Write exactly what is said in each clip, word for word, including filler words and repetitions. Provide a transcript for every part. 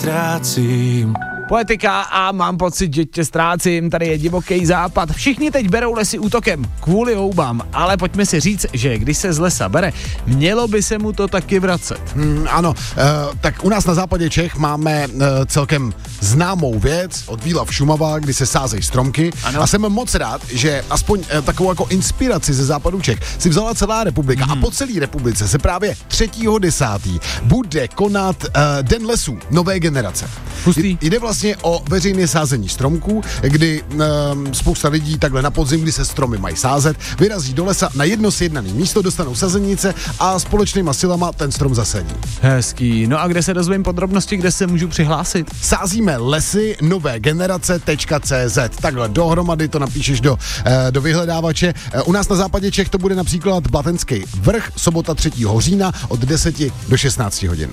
ztrácím. Poetika a mám pocit, že tě ztrácím, tady je divoký západ. Všichni teď berou lesy útokem kvůli houbám, ale pojďme si říct, že když se z lesa bere, mělo by se mu to taky vracet. Hmm, ano, e, tak u nás na západě Čech máme e, celkem známou věc od Výlav Šumava, kdy se sázejí stromky. Ano. A jsem moc rád, že aspoň e, takovou jako inspiraci ze západu Čech si vzala celá republika hmm. a po celé republice se právě třetího desátého bude konat e, Den lesů nové generace. Pustý. Jde vlastně o veřejné sázení stromků, kdy um, spousta lidí takhle na podzim, kdy se stromy mají sázet, vyrazí do lesa na jedno sjednané místo, dostanou sazenice a společnýma silama ten strom zasadí. Hezký. No a kde se dozvím podrobnosti, kde se můžu přihlásit? Sázíme lesy nové generace tečka cé zet. Takhle dohromady to napíšeš do, eh, do vyhledávače. Eh, u nás na západě Čech to bude například Blatenský vrch, sobota třetího října od deseti do šestnácti hodin.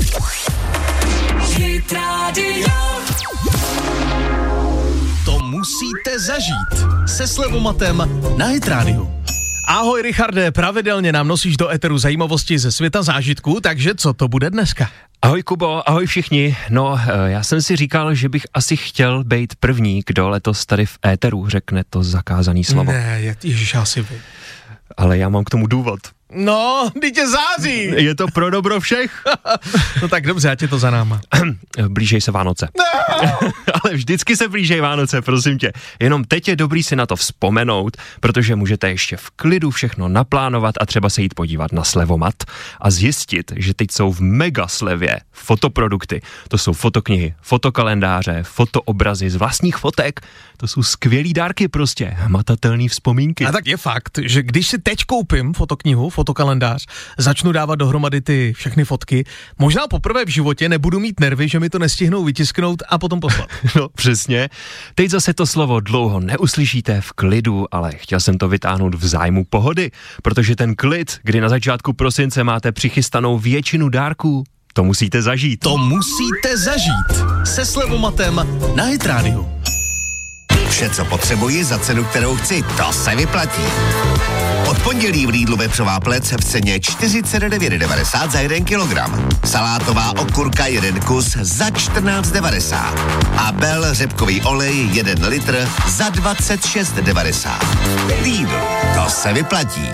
To musíte zažít se Slevomatem na Hit Radio. Ahoj Richarde, pravidelně nám nosíš do éteru zajímavosti ze světa zážitků, takže co to bude dneska? Ahoj Kubo, ahoj všichni. No, já jsem si říkal, že bych asi chtěl být první, kdo letos tady v éteru řekne to zakázaný slovo. Ne, ježiš, asi vy. Ale já mám k tomu důvod. No, teď je září. Je to pro dobro všech. No tak dobře, ať je to za náma. Blížej se Vánoce. No. Ale vždycky se blížej Vánoce, prosím tě. Jenom teď je dobrý si na to vzpomenout, protože můžete ještě v klidu všechno naplánovat a třeba se jít podívat na Slevomat a zjistit, že teď jsou v mega slevě fotoprodukty. To jsou fotoknihy, fotokalendáře, fotoobrazy z vlastních fotek. To jsou skvělý dárky prostě, hmatatelný vzpomínky. A tak je fakt, že když si teď koupím fotoknihu, fotokalendář, začnu dávat dohromady ty všechny fotky, možná poprvé v životě nebudu mít nervy, že mi to nestihnou vytisknout a potom poslat. No přesně. Teď zase to slovo dlouho neuslyšíte v klidu, ale chtěl jsem to vytáhnout v zájmu pohody, protože ten klid, kdy na začátku prosince máte přichystanou většinu dárků, to musíte zažít. To musíte zažít se Slevomatem na Hit Radio. Vše, co potřebuji za cenu, kterou chci, to se vyplatí. Od pondělí v Lidlu vepřová plec v ceně čtyřicet devět devadesát za jeden kilogram. Salátová okurka jeden kus za čtrnáct devadesát. A Bell řepkový olej jeden litr za dvacet šest devadesát. Lidl, to se vyplatí.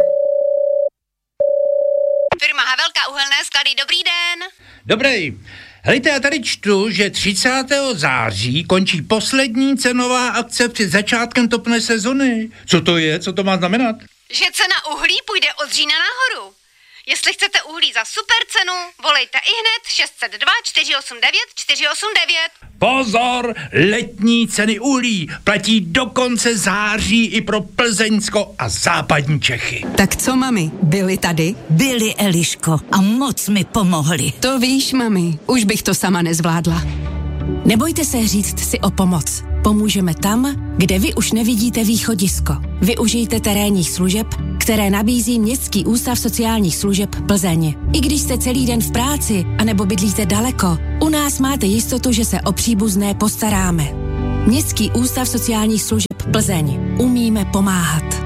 Firma Havelka uhelné sklady, dobrý den. Dobrý. Hejte, já tady čtu, že třicátého září končí poslední cenová akce před začátkem topné sezony. Co to je? Co to má znamenat? Že cena uhlí půjde od října nahoru. Jestli chcete uhlí za super cenu, volejte ihned šest set dva čtyři osm devět čtyři osm devět. Pozor, letní ceny uhlí platí do konce září i pro Plzeňsko a západní Čechy. Tak co, mami, byli tady? Byli, Eliško, a moc mi pomohli. To víš, mami, už bych to sama nezvládla. Nebojte se říct si o pomoc. Pomůžeme tam, kde vy už nevidíte východisko. Využijte terénních služeb, které nabízí Městský ústav sociálních služeb Plzeň. I když jste celý den v práci, anebo bydlíte daleko, u nás máte jistotu, že se o příbuzné postaráme. Městský ústav sociálních služeb Plzeň. Umíme pomáhat.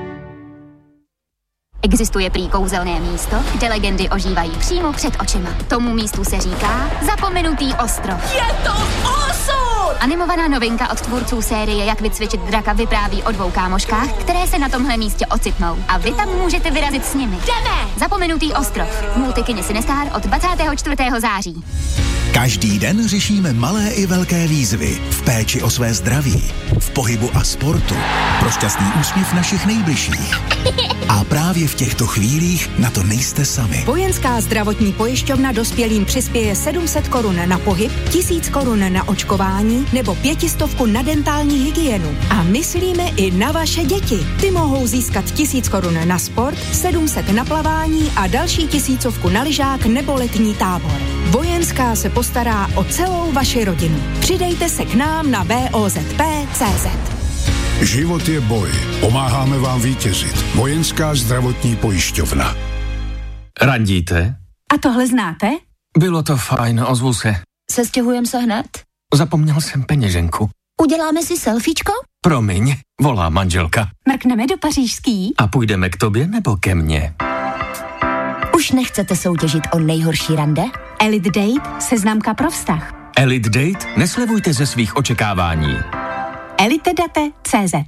Existuje prý kouzelné místo, kde legendy ožívají přímo před očima. Tomu místu se říká Zapomenutý ostrov. Je to osud! Animovaná novinka od tvůrců série Jak vycvičit draka vypráví o dvou kámoškách, které se na tomhle místě ocitnou. A vy tam můžete vyrazit s nimi. Jdeme! Zapomenutý ostrov. V multikině Cinestar od dvacátého čtvrtého září. Každý den řešíme malé i velké výzvy v péči o své zdraví, v pohybu a sportu, pro šťastný úsměv našich nejbližších. A právě v těchto chvílích na to nejste sami. Vojenská zdravotní pojišťovna dospělým přispěje sedm set korun na pohyb, tisíc korun na očkování nebo pětistovku na dentální hygienu. A myslíme i na vaše děti. Ty mohou získat tisíc korun na sport, sedm set na plavání a další tisícovku na lyžák nebo letní tábor. Vojenská se postará o celou vaši rodinu. Přidejte se k nám na v o z p tečka cé zet. Život je boj. Pomáháme vám vítězit. Vojenská zdravotní pojišťovna. Randíte? A tohle znáte? Bylo to fajn, ozvu se. Sestěhujeme se hned? Zapomněl jsem peněženku. Uděláme si selfiečko? Promiň, volá manželka. Mrkneme do pařížský? A půjdeme k tobě nebo ke mně? Už nechcete soutěžit o nejhorší rande? Elite Date, seznamka pro vztah. Elite Date? Neslevujte ze svých očekávání. elitedate tečka cé zet.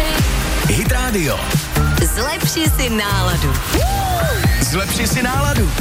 Hit Radio. Zlepši si náladu. Zlepši si náladu.